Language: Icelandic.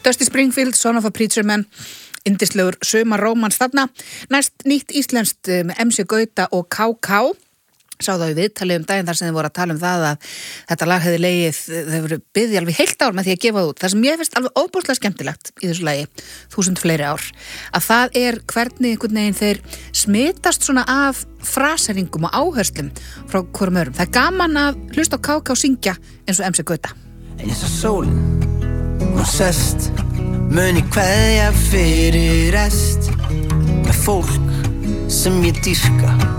Dusty Springfield, Son of a Preacher Man, yndislegur sumarrómans þarna. Næst nýtt íslenskt MC Gauta og KK. Sá það við viðtalið daginn þar sem þið voru að tala það að þetta lag hefði legið, þau voru biðið alveg heilt ár með því að gefa það út. Það sem ég finnst alveg óbúslega skemmtilegt í þessu lagi, 1000 fleiri ár, að það hvernig einhvern veginn þeir smitast svona af fraseringum og áherslum frá hvorum öðrum. Það gaman að hlusta á KK syngja eins og MC Gauta. En eins og sólin, hún sest, mun ég kveðja fyrir rest, með fólk sem ég dýrka.